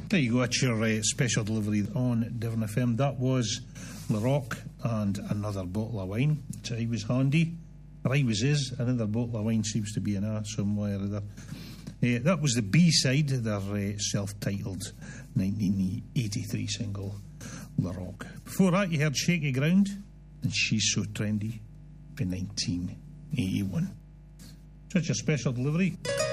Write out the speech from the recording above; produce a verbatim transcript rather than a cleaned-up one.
There you go, that's your uh, special delivery on Devon F M. That was La Rock and Another Bottle of Wine. So he was handy. Or I was is. Another Bottle of Wine seems to be an A somewhere or other. Uh, that was the B-side of their uh, self-titled nineteen eighty-three single, La Rock. Before that, you heard Shaky Ground and She's So Trendy for nineteen eighty-one. Such a special delivery.